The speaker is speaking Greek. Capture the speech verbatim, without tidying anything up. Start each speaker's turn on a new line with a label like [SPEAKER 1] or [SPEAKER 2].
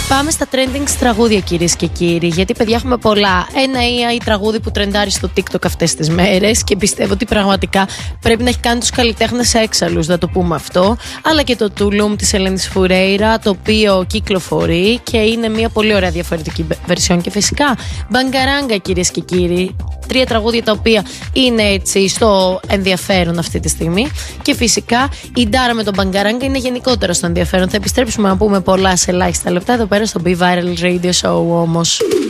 [SPEAKER 1] Πάμε στα trending τραγούδια, κυρίες και κύριοι. Γιατί, παιδιά, έχουμε πολλά. Ένα έι άι τραγούδι που τρεντάρει στο TikTok αυτές τις μέρες και πιστεύω ότι πραγματικά πρέπει να έχει κάνει τους καλλιτέχνες έξαλλους, να το πούμε αυτό. Αλλά και το Tulum της Ελένης Φουρέιρα, το οποίο κυκλοφορεί και είναι μια πολύ ωραία διαφορετική version. Και φυσικά Bangaranga, κυρίες και κύριοι. Τρία τραγούδια τα οποία είναι έτσι στο ενδιαφέρον αυτή τη στιγμή. Και φυσικά η Ντάρα με τον Bangaranga είναι γενικότερα στο ενδιαφέρον. Θα επιστρέψουμε να πούμε πολλά σε ελάχιστα λεπτά εδώ πέρα στο Be Viral Radio Show όμως.